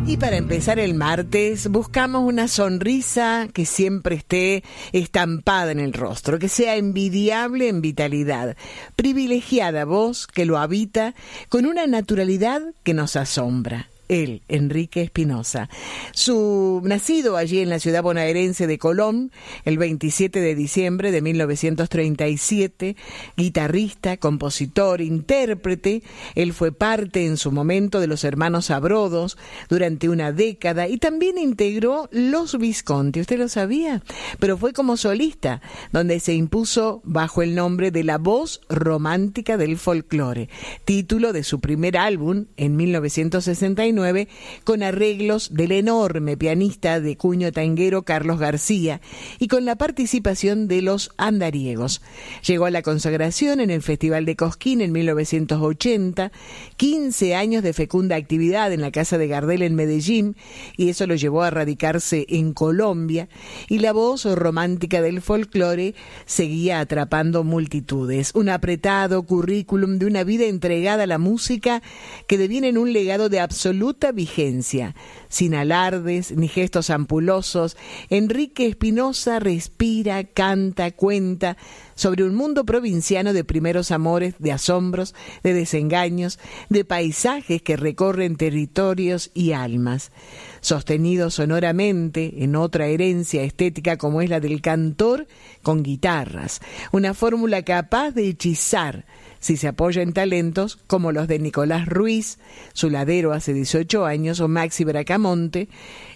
Y para empezar el martes, buscamos una sonrisa que siempre esté estampada en el rostro, que sea envidiable en vitalidad, privilegiada voz que lo habita con una naturalidad que nos asombra. Él, Enrique Espinosa, nacido allí en la ciudad bonaerense de Colón, el 27 de diciembre de 1937, guitarrista, compositor, intérprete. Él fue parte en su momento de los Hermanos Abrodos durante una década y también integró Los Visconti, ¿usted lo sabía? Pero fue como solista, donde se impuso bajo el nombre de La Voz Romántica del Folclore, título de su primer álbum en 1969, con arreglos del enorme pianista de cuño tanguero Carlos García y con la participación de los andariegos. Llegó a la consagración en el Festival de Cosquín en 1980, 15 años de fecunda actividad en la Casa de Gardel en Medellín, y eso lo llevó a radicarse en Colombia, y la voz romántica del folclore seguía atrapando multitudes. Un apretado currículum de una vida entregada a la música que deviene en un legado de absoluta vigencia. Sin alardes ni gestos ampulosos, Enrique Espinosa respira, canta, cuenta sobre un mundo provinciano de primeros amores, de asombros, de desengaños, de paisajes que recorren territorios y almas. Sostenido sonoramente en otra herencia estética como es la del cantor con guitarras, una fórmula capaz de hechizar si se apoya en talentos como los de Nicolás Ruiz, su ladero hace 18 años, o Maxi Bracamonte.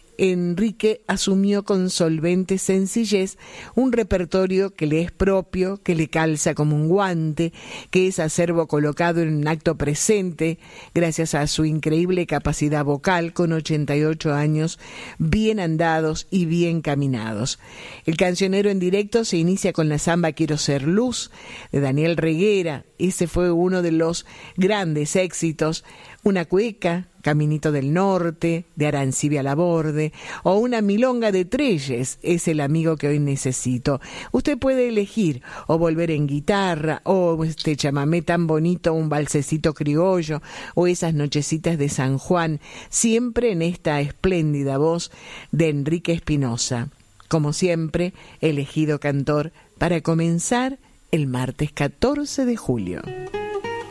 Enrique asumió con solvente sencillez un repertorio que le es propio, que le calza como un guante, que es acervo colocado en un acto presente, gracias a su increíble capacidad vocal con 88 años, bien andados y bien caminados. El cancionero en directo se inicia con la samba Quiero ser luz, de Daniel Reguera. Ese fue uno de los grandes éxitos. Una cueca, Caminito del Norte, de Arancibia Laborde, o una milonga de Trelles, Es el amigo que hoy necesito. Usted puede elegir o volver en guitarra, o este chamamé tan bonito, un valsecito criollo, o esas nochecitas de San Juan, siempre en esta espléndida voz de Enrique Espinosa. Como siempre, elegido cantor para comenzar el martes 14 de julio.